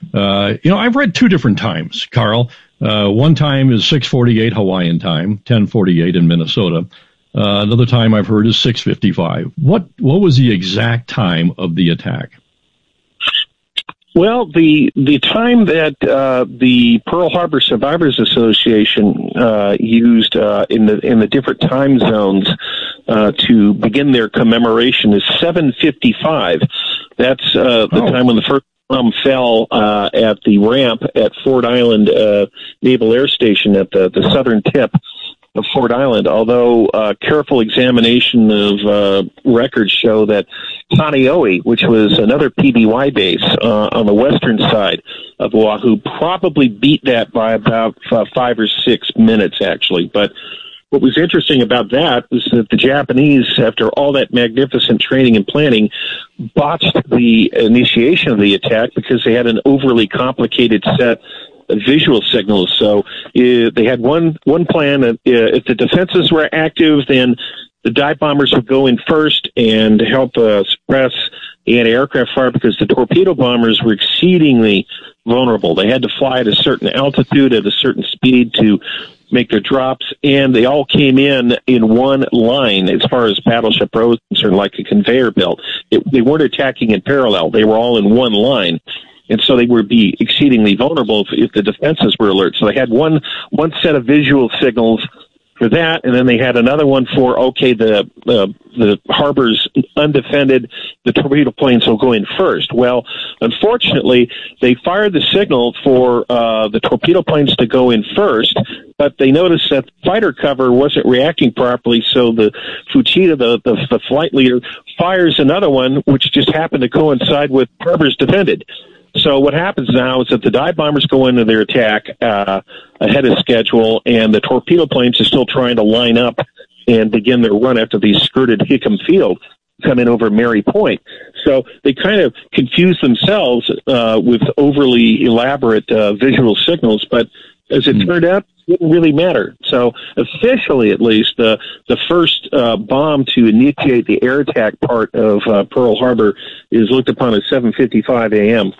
I've read two different times, Carl. One time is 6:48 Hawaiian time, 10:48 in Minnesota. Another time I've heard is 6:55. What was the exact time of the attack? Well, the time that the Pearl Harbor Survivors Association used in the different time zones to begin their commemoration is 7:55. That's the time when the first bomb fell at the ramp at Ford Island Naval Air Station at the southern tip of Ford Island, although careful examination of records show that Kaneohe, which was another PBY base on the western side of Oahu, probably beat that by about 5 or 6 minutes, actually. But what was interesting about that was that the Japanese, after all that magnificent training and planning, botched the initiation of the attack because they had an overly complicated set visual signals. So they had one plan. If the defenses were active, then the dive bombers would go in first and help suppress the anti-aircraft fire because the torpedo bombers were exceedingly vulnerable. They had to fly at a certain altitude, at a certain speed to make their drops, and they all came in one line as far as Battleship Rose is concerned, like a conveyor belt. They weren't attacking in parallel. They were all in one line. And so they would be exceedingly vulnerable if the defenses were alert. So they had one set of visual signals for that, and then they had another one for, the harbor's undefended, the torpedo planes will go in first. Well, unfortunately, they fired the signal for the torpedo planes to go in first, but they noticed that fighter cover wasn't reacting properly, so the Fuchida, the flight leader, fires another one, which just happened to coincide with harbor's defended. So what happens now is that the dive bombers go into their attack ahead of schedule, and the torpedo planes are still trying to line up and begin their run after they skirted Hickam Field, coming over Mary Point. So they kind of confuse themselves with overly elaborate visual signals, but as it turned out, it didn't really matter. So officially, at least, the first bomb to initiate the air attack part of Pearl Harbor is looked upon as 7:55 a.m.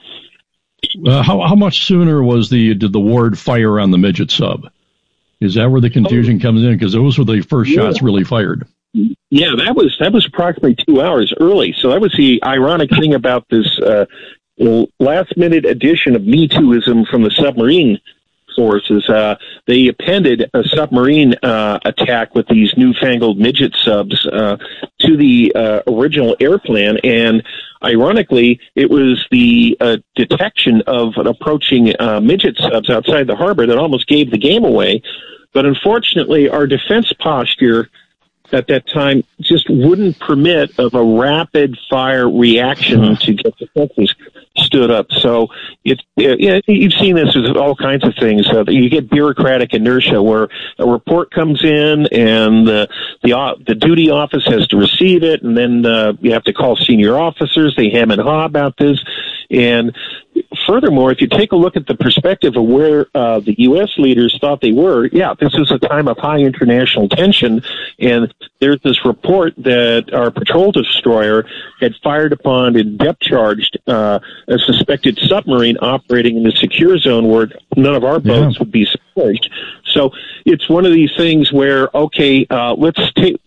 How much sooner did the Ward fire on the midget sub? Is that where the confusion comes in? Because those were the first shots really fired. Yeah, that was approximately 2 hours early. So that was the ironic thing about this last-minute addition of Me Tooism from the submarine forces. They appended a submarine attack with these newfangled midget subs to the original air plan, and ironically, it was the detection of an approaching midget subs outside the harbor that almost gave the game away. But unfortunately, our defense posture at that time just wouldn't permit of a rapid fire reaction to get defenses stood up. So you've seen this with all kinds of things. You get bureaucratic inertia where a report comes in and the duty office has to receive it, and then you have to call senior officers. They hem and haw about this. And furthermore, if you take a look at the perspective of where the U.S. leaders thought they were, this is a time of high international tension, and there's this report that our patrol destroyer had fired upon and depth-charged a suspected submarine operating in the secure zone where none of our boats would be submerged. So it's one of these things where, let's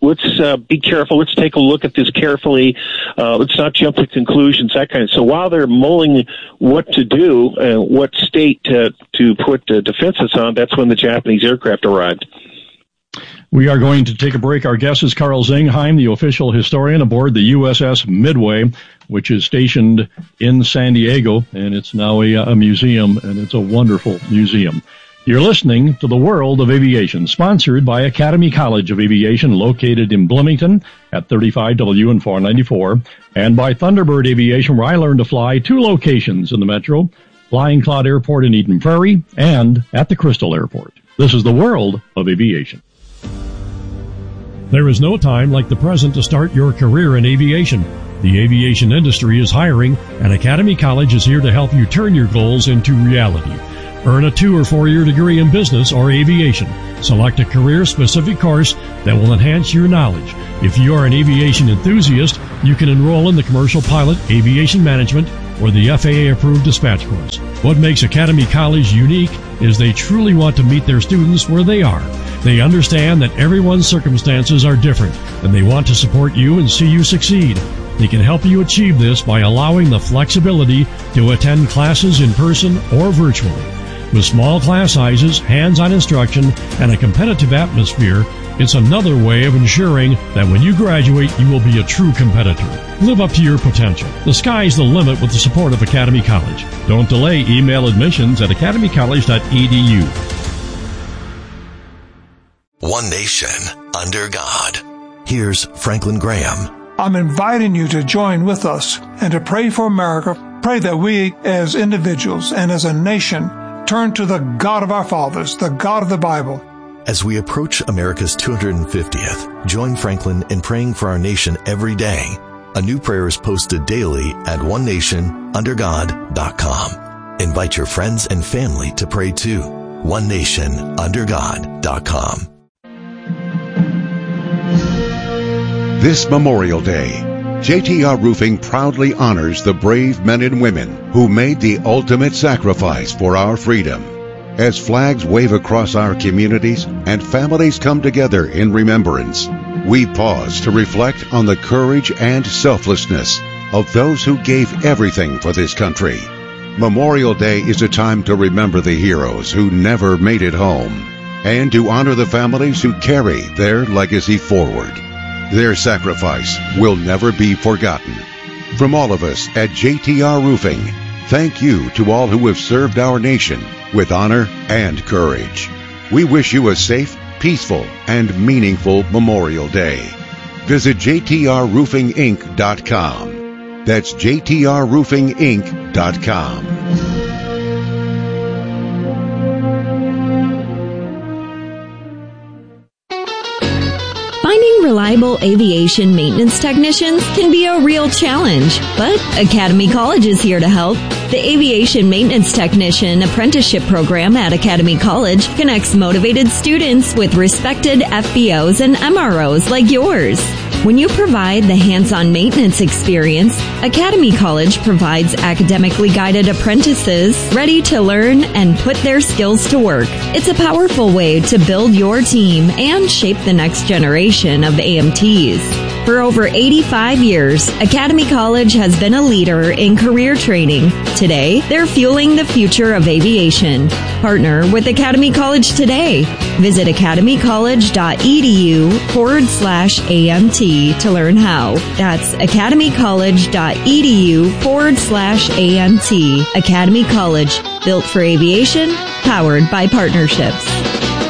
be careful. Let's take a look at this carefully. Let's not jump to conclusions, that kind of. So while they're mulling what to do, what state to put defenses on, that's when the Japanese aircraft arrived. We are going to take a break. Our guest is Carl Zingheim, the official historian aboard the USS Midway, which is stationed in San Diego, and it's now a museum, and it's a wonderful museum. You're listening to The World of Aviation, sponsored by Academy College of Aviation, located in Bloomington at 35W and 494, and by Thunderbird Aviation, where I learned to fly 2 locations in the metro, Flying Cloud Airport in Eden Prairie and at the Crystal Airport. This is The World of Aviation. There is no time like the present to start your career in aviation. The aviation industry is hiring, and Academy College is here to help you turn your goals into reality. Earn a 2 or 4-year degree in business or aviation. Select a career-specific course that will enhance your knowledge. If you are an aviation enthusiast, you can enroll in the Commercial Pilot, Aviation Management, or the FAA-approved dispatch course. What makes Academy College unique is they truly want to meet their students where they are. They understand that everyone's circumstances are different, and they want to support you and see you succeed. They can help you achieve this by allowing the flexibility to attend classes in person or virtually. With small class sizes, hands-on instruction, and a competitive atmosphere, it's another way of ensuring that when you graduate, you will be a true competitor. Live up to your potential. The sky's the limit with the support of Academy College. Don't delay. Email admissions at academycollege.edu. One nation under God. Here's Franklin Graham. I'm inviting you to join with us and to pray for America. Pray that we as individuals and as a nation turn to the God of our fathers, the God of the Bible. As we approach America's 250th, join Franklin in praying for our nation every day. A new prayer is posted daily at onenationundergod.com. Invite your friends and family to pray too. onenationundergod.com. This Memorial Day, JTR Roofing proudly honors the brave men and women who made the ultimate sacrifice for our freedom. As flags wave across our communities and families come together in remembrance, we pause to reflect on the courage and selflessness of those who gave everything for this country. Memorial Day is a time to remember the heroes who never made it home and to honor the families who carry their legacy forward. Their sacrifice will never be forgotten. From all of us at JTR Roofing, thank you to all who have served our nation with honor and courage. We wish you a safe, peaceful, and meaningful Memorial Day. Visit jtrroofinginc.com. That's jtrroofinginc.com. Finding reliable aviation maintenance technicians can be a real challenge, but Academy College is here to help. The Aviation Maintenance Technician Apprenticeship Program at Academy College connects motivated students with respected FBOs and MROs like yours. When you provide the hands-on maintenance experience, Academy College provides academically guided apprentices ready to learn and put their skills to work. It's a powerful way to build your team and shape the next generation of AMTs. For over 85 years, Academy College has been a leader in career training. Today, they're fueling the future of aviation. Partner with Academy College today. Visit academycollege.edu/AMT to learn how. That's academycollege.edu/AMT. Academy College, built for aviation, powered by partnerships.